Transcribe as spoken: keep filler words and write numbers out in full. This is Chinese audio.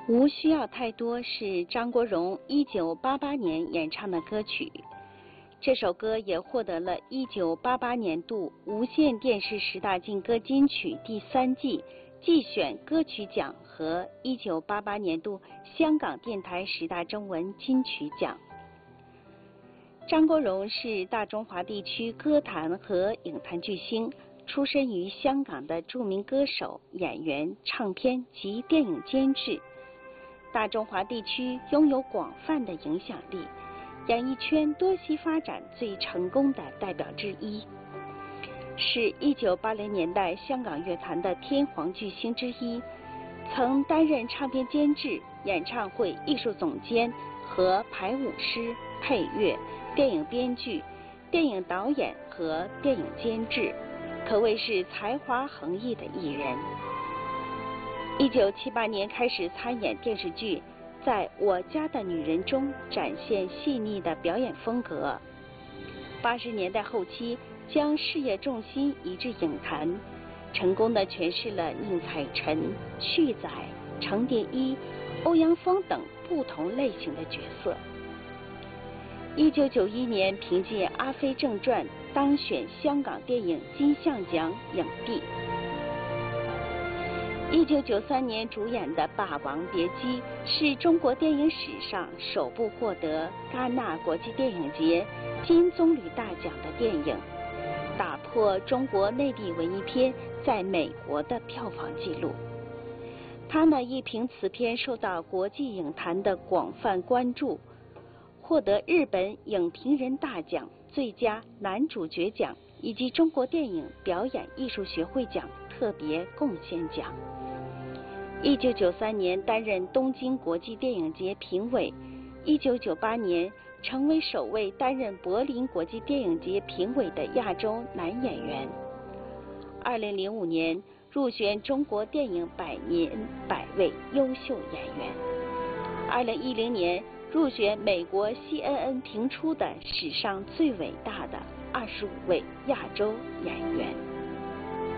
无需要太多是张国荣一九八八年演唱的歌曲，这首歌也获得了一九八八年度无线电视十大劲歌金曲第三季季选歌曲奖和一九八八年度香港电台十大中文金曲奖。张国荣是大中华地区歌坛和影坛巨星，出身于香港的著名歌手、演员、唱片及电影监制。大中华地区拥有广泛的影响力，演艺圈多栖发展最成功的代表之一，是一九八零年代香港乐坛的天皇巨星之一，曾担任唱片监制、演唱会艺术总监和排舞师、配乐、电影编剧、电影导演和电影监制，可谓是才华横溢的艺人。一九七八年开始参演电视剧，在我家的女人中展现细腻的表演风格。八十年代后期将事业重心移至影坛，成功地诠释了宁采臣、旭仔、程蝶衣、欧阳锋等不同类型的角色。一九九一年凭借《阿飞正传》当选香港电影金像奖影帝。一九九三年主演的《霸王别姬》是中国电影史上首部获得戛纳国际电影节金棕榈大奖的电影，打破中国内地文艺片在美国的票房纪录。他呢一凭此片受到国际影坛的广泛关注，获得日本影评人大奖、最佳男主角奖以及中国电影表演艺术学会奖特别贡献奖。一九九三年担任东京国际电影节评委，一九九八年成为首位担任柏林国际电影节评委的亚洲男演员。二零零五年入选中国电影百年百位优秀演员。二零一零年入选美国 C N N 评出的史上最伟大的二十五位亚洲演员。